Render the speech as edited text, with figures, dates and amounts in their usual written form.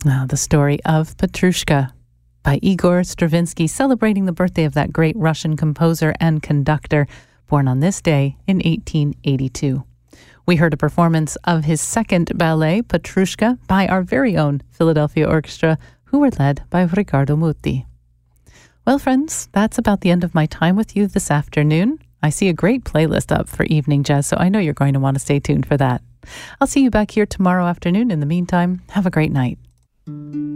Now, the story of Petrushka by Igor Stravinsky, celebrating the birthday of that great Russian composer and conductor, born on this day in 1882. We heard a performance of his second ballet, Petrushka, by our very own Philadelphia Orchestra, who were led by Riccardo Muti. Well, friends, that's about the end of my time with you this afternoon. I see a great playlist up for evening jazz, so I know you're going to want to stay tuned for that. I'll see you back here tomorrow afternoon. In the meantime, have a great night.